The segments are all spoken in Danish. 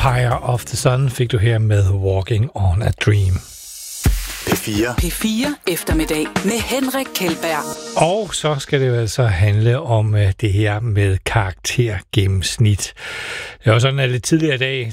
Empire of the Sun fik du her med Walking on a Dream. P4 eftermiddag med Henrik Kjeldberg. Og så skal det jo altså handle om det her med karaktergennemsnit. Det var sådan, at lidt tidligere i dag,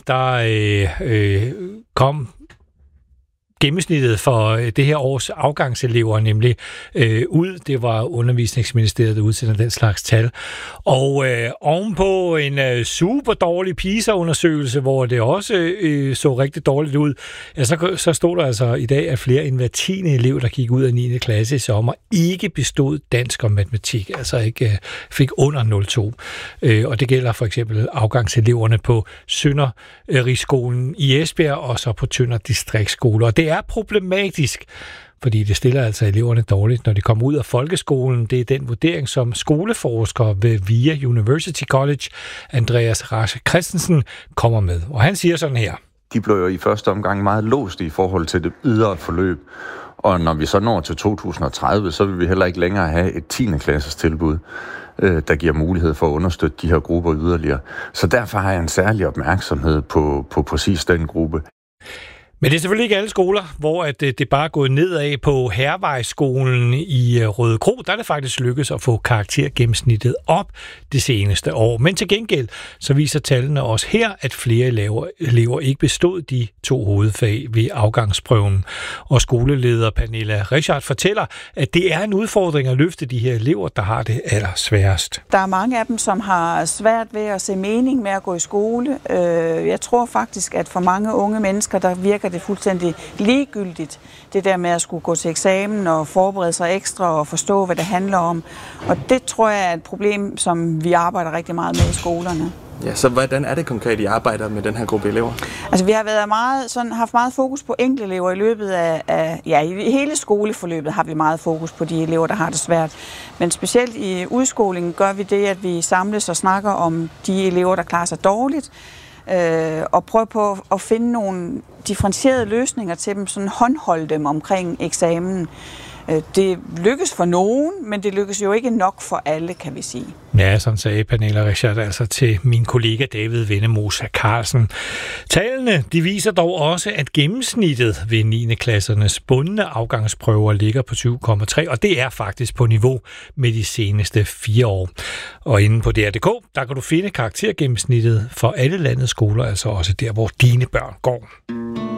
der kom gennemsnittet for det her års afgangselever nemlig ud. Det var Undervisningsministeriet, der udsender den slags tal. Og ovenpå en super dårlig PISA-undersøgelse, hvor det også så rigtig dårligt ud, ja, så stod der altså i dag, at flere end hver 10. elev, der gik ud af 9. klasse i sommer, ikke bestod dansk og matematik, altså ikke fik under 0,2. Og det gælder for eksempel afgangseleverne på Sønderrigsskolen i Esbjerg og så på Tønder Distriktsskole. Og det er problematisk, fordi det stiller altså eleverne dårligt, når de kommer ud af folkeskolen. Det er den vurdering, som skoleforsker ved VIA University College, Andreas Rasche Christensen, kommer med. Og han siger sådan her. De blev jo i første omgang meget låst i forhold til det ydre forløb. Og når vi så når til 2030, så vil vi heller ikke længere have et 10. klasses tilbud, der giver mulighed for at understøtte de her grupper yderligere. Så derfor har jeg en særlig opmærksomhed på præcis den gruppe. Men det er selvfølgelig ikke alle skoler, hvor det bare er gået nedad. På Hervejsskolen i Rødekro, der er det faktisk lykkedes at få karaktergennemsnittet op det seneste år. Men til gengæld, så viser tallene også her, at flere elever ikke bestod de 2 hovedfag ved afgangsprøven. Og skoleleder Pernilla Richard fortæller, at det er en udfordring at løfte de her elever, der har det allersværest. Der er mange af dem, som har svært ved at se mening med at gå i skole. Jeg tror faktisk, at for mange unge mennesker, der virker det fuldstændig ligegyldigt, det der med at skulle gå til eksamen og forberede sig ekstra og forstå, hvad det handler om. Og det tror jeg er et problem, som vi arbejder rigtig meget med i skolerne. Ja, så hvordan er det konkret, I arbejder med den her gruppe elever? Altså, vi har haft meget fokus på enkeltelever i løbet af i hele skoleforløbet har vi meget fokus på de elever, der har det svært. Men specielt i udskolingen gør vi det, at vi samles og snakker om de elever, der klarer sig dårligt, og prøve på at finde nogle differentierede løsninger til dem, sådan håndholde dem omkring eksamen. Det lykkes for nogen, men det lykkes jo ikke nok for alle, kan vi sige. Ja, sådan sagde Pernilla Richard altså til min kollega David Vennemosa Carlsen. Tallene, de viser dog også, at gennemsnittet ved 9. klassernes bundne afgangsprøver ligger på 7,3, og det er faktisk på niveau med de seneste 4 år. Og inde på DR.dk, der kan du finde karaktergennemsnittet for alle landets skoler, altså også der, hvor dine børn går.